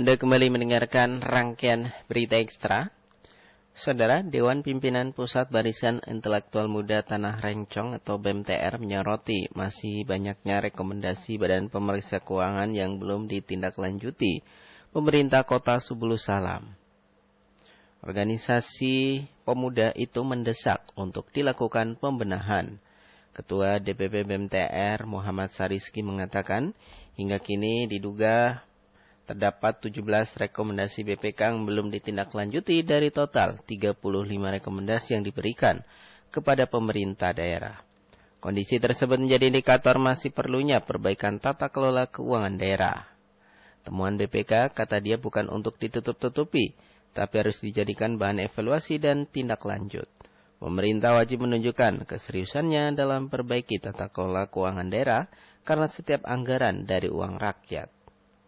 Anda kembali mendengarkan rangkaian berita ekstra. Saudara, Dewan Pimpinan Pusat Barisan Intelektual Muda Tanah Rencong atau BMTR menyoroti masih banyaknya rekomendasi Badan Pemeriksa Keuangan yang belum ditindaklanjuti pemerintah Kota Subulu Salam. Organisasi pemuda itu mendesak untuk dilakukan pembenahan. Ketua DPP BMTR Muhammad Sariski mengatakan, hingga kini diduga terdapat 17 rekomendasi BPK yang belum ditindaklanjuti dari total 35 rekomendasi yang diberikan kepada pemerintah daerah. Kondisi tersebut menjadi indikator masih perlunya perbaikan tata kelola keuangan daerah. Temuan BPK, kata dia, bukan untuk ditutup-tutupi, tapi harus dijadikan bahan evaluasi dan tindak lanjut. Pemerintah wajib menunjukkan keseriusannya dalam perbaiki tata kelola keuangan daerah karena setiap anggaran dari uang rakyat.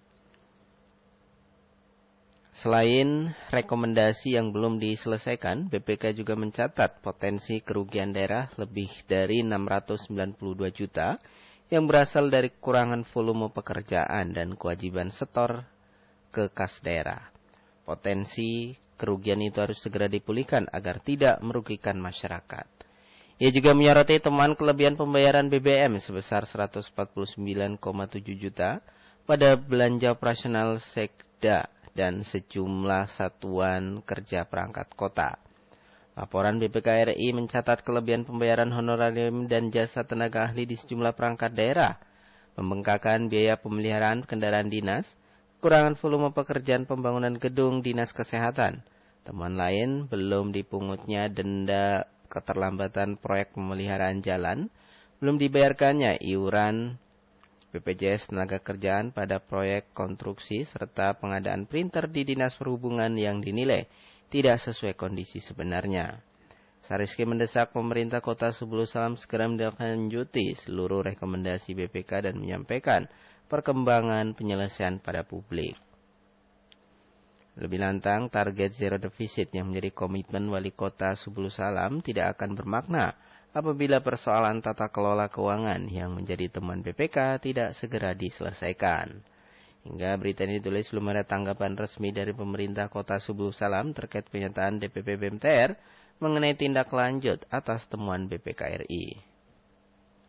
Selain rekomendasi yang belum diselesaikan, BPK juga mencatat potensi kerugian daerah lebih dari 692 juta yang berasal dari kekurangan volume pekerjaan dan kewajiban setor ke kas daerah. Potensi kerugian itu harus segera dipulihkan agar tidak merugikan masyarakat. Ia juga menyoroti temuan kelebihan pembayaran BBM sebesar 149,7 juta pada belanja operasional Sekda dan sejumlah satuan kerja perangkat kota. Laporan BPK RI mencatat kelebihan pembayaran honorarium dan jasa tenaga ahli di sejumlah perangkat daerah, pembengkakan biaya pemeliharaan kendaraan dinas, kekurangan volume pekerjaan pembangunan gedung dinas kesehatan. Temuan lain, belum dipungutnya denda keterlambatan proyek pemeliharaan jalan, belum dibayarkannya iuran BPJS Tenaga-Kerjaan pada proyek konstruksi serta pengadaan printer di Dinas Perhubungan yang dinilai tidak sesuai kondisi sebenarnya. Sariski mendesak pemerintah Kota Subulu Salam segera menindaklanjuti seluruh rekomendasi BPK dan menyampaikan perkembangan penyelesaian pada publik. Lebih lantang, target zero defisit yang menjadi komitmen Wali Kota Subulu Salam tidak akan bermakna apabila persoalan tata kelola keuangan yang menjadi temuan BPK tidak segera diselesaikan. Hingga berita ini ditulis belum ada tanggapan resmi dari pemerintah Kota Subulu Salam terkait pernyataan DPP BMTR mengenai tindak lanjut atas temuan BPK RI.